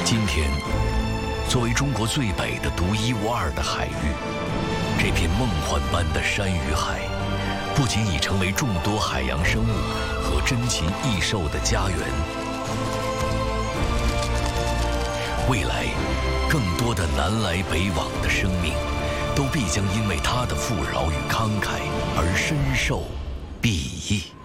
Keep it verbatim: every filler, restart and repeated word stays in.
今天，作为中国最北的独一无二的海域，这片梦幻般的山与海，不仅已成为众多海洋生物和珍禽异兽的家园，未来，更多的南来北往的生命，都必将因为它的富饶与慷慨而深受裨益。